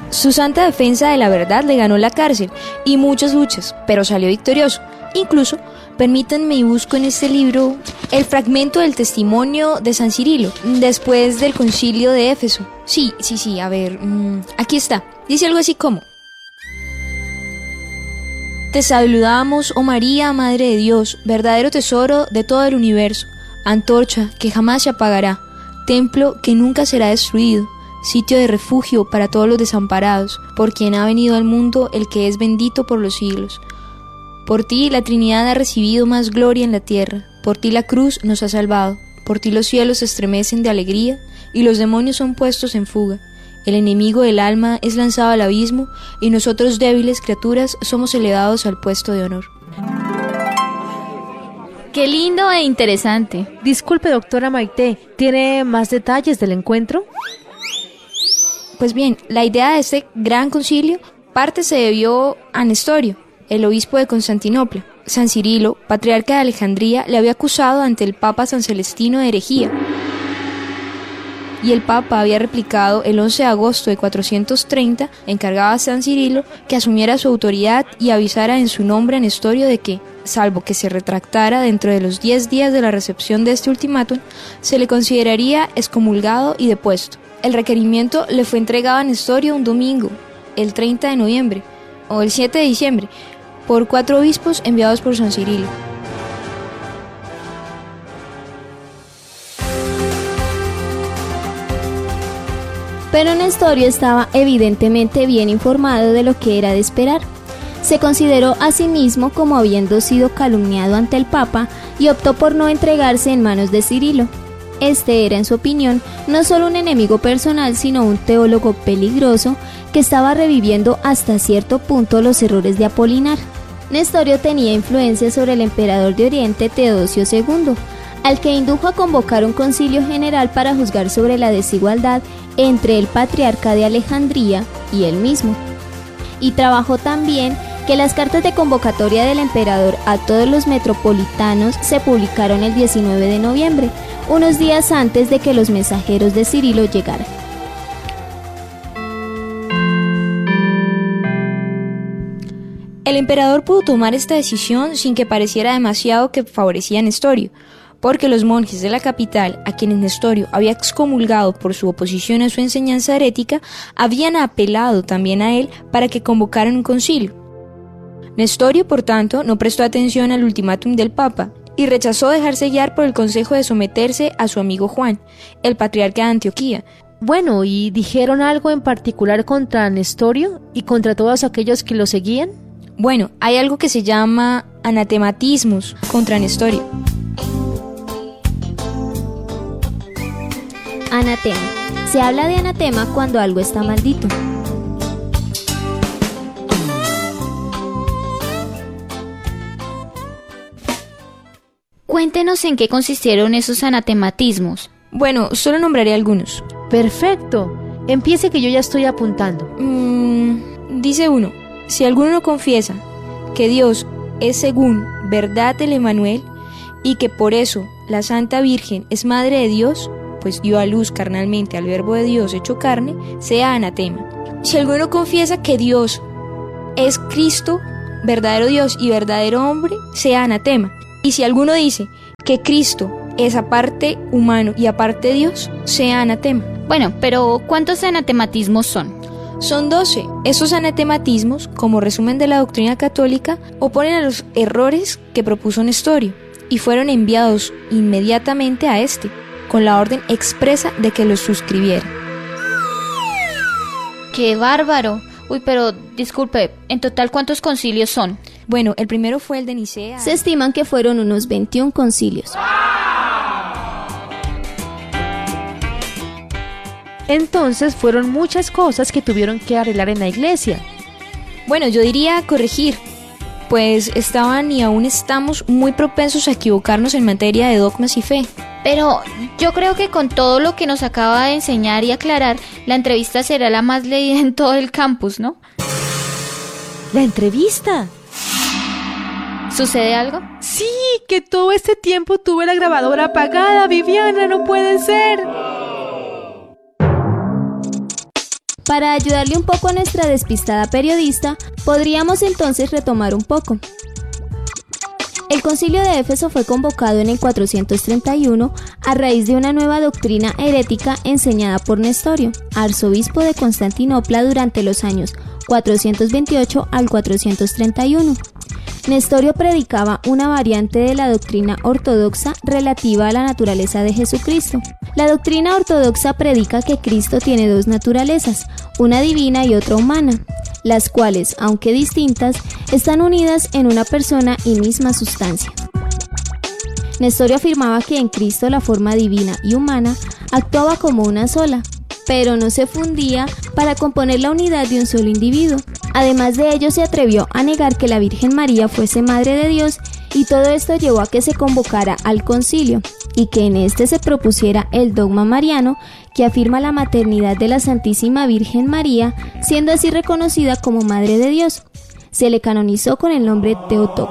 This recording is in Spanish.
Su santa defensa de la verdad le ganó la cárcel y muchas luchas, pero salió victorioso. Incluso, permítanme y busco en este libro el fragmento del testimonio de San Cirilo, después del concilio de Éfeso. Sí, a ver, aquí está. Dice algo así como: Te saludamos, oh María, Madre de Dios, verdadero tesoro de todo el universo, antorcha que jamás se apagará, templo que nunca será destruido, sitio de refugio para todos los desamparados, por quien ha venido al mundo el que es bendito por los siglos. Por ti la Trinidad ha recibido más gloria en la tierra, por ti la cruz nos ha salvado, por ti los cielos se estremecen de alegría y los demonios son puestos en fuga. El enemigo del alma es lanzado al abismo y nosotros débiles criaturas somos elevados al puesto de honor. ¡Qué lindo e interesante! Disculpe, doctora Maite, ¿tiene más detalles del encuentro? Pues bien, la idea de este gran concilio parte se debió a Nestorio, el obispo de Constantinopla. San Cirilo, patriarca de Alejandría, le había acusado ante el Papa San Celestino de herejía. Y el Papa había replicado el 11 de agosto de 430, encargaba a San Cirilo que asumiera su autoridad y avisara en su nombre a Nestorio de que, salvo que se retractara dentro de los 10 días de la recepción de este ultimátum, se le consideraría excomulgado y depuesto. El requerimiento le fue entregado a Nestorio un domingo, el 30 de noviembre, o el 7 de diciembre, por 4 obispos enviados por San Cirilo. Pero Nestorio estaba evidentemente bien informado de lo que era de esperar. Se consideró a sí mismo como habiendo sido calumniado ante el Papa y optó por no entregarse en manos de Cirilo. Este era, en su opinión, no solo un enemigo personal, sino un teólogo peligroso que estaba reviviendo hasta cierto punto los errores de Apolinar. Nestorio tenía influencia sobre el emperador de Oriente Teodosio II, al que indujo a convocar un concilio general para juzgar sobre la desigualdad entre el patriarca de Alejandría y él mismo. Y trabajó también que las cartas de convocatoria del emperador a todos los metropolitanos se publicaron el 19 de noviembre, unos días antes de que los mensajeros de Cirilo llegaran. El emperador pudo tomar esta decisión sin que pareciera demasiado que favorecía a Nestorio, porque los monjes de la capital, a quienes Nestorio había excomulgado por su oposición a su enseñanza herética, habían apelado también a él para que convocaran un concilio. Nestorio, por tanto, no prestó atención al ultimátum del Papa y rechazó dejarse guiar por el consejo de someterse a su amigo Juan, el patriarca de Antioquía. Bueno, ¿y dijeron algo en particular contra Nestorio y contra todos aquellos que lo seguían? Bueno, hay algo que se llama anatematismos contra Nestorio. Anatema. Se habla de anatema cuando algo está maldito. Cuéntenos en qué consistieron esos anatematismos. Bueno, solo nombraré algunos. Perfecto. Empiece que yo ya estoy apuntando. Dice uno: si alguno no confiesa que Dios es según verdad el Emmanuel y que por eso la Santa Virgen es Madre de Dios, pues dio a luz carnalmente al Verbo de Dios hecho carne, sea anatema. Si alguno confiesa que Dios es Cristo, verdadero Dios y verdadero hombre, sea anatema. Y si alguno dice que Cristo es aparte humano y aparte Dios, sea anatema. Bueno, pero ¿cuántos anatematismos son? Son 12. Esos anatematismos, como resumen de la doctrina católica, oponen a los errores que propuso Nestorio y fueron enviados inmediatamente a este, con la orden expresa de que los suscribiera. ¡Qué bárbaro! Uy, pero disculpe, ¿en total cuántos concilios son? Bueno, el primero fue el de Nicea. Se estiman que fueron unos 21 concilios. Entonces fueron muchas cosas que tuvieron que arreglar en la iglesia. Bueno, yo diría corregir, pues estaban y aún estamos muy propensos a equivocarnos en materia de dogmas y fe. Pero yo creo que con todo lo que nos acaba de enseñar y aclarar, la entrevista será la más leída en todo el campus, ¿no? ¿La entrevista? ¿Sucede algo? Sí, que todo este tiempo tuve la grabadora apagada, Viviana, no puede ser. Para ayudarle un poco a nuestra despistada periodista, podríamos entonces retomar un poco. El Concilio de Éfeso fue convocado en el 431 a raíz de una nueva doctrina herética enseñada por Nestorio, arzobispo de Constantinopla durante los años 428 al 431. Nestorio predicaba una variante de la doctrina ortodoxa relativa a la naturaleza de Jesucristo. La doctrina ortodoxa predica que Cristo tiene dos naturalezas, una divina y otra humana, las cuales, aunque distintas, están unidas en una persona y misma sustancia. Nestorio afirmaba que en Cristo la forma divina y humana actuaba como una sola, pero no se fundía para componer la unidad de un solo individuo. Además de ello, se atrevió a negar que la Virgen María fuese Madre de Dios, y todo esto llevó a que se convocara al concilio y que en este se propusiera el dogma mariano que afirma la maternidad de la Santísima Virgen María, siendo así reconocida como Madre de Dios. Se le canonizó con el nombre Teotocos.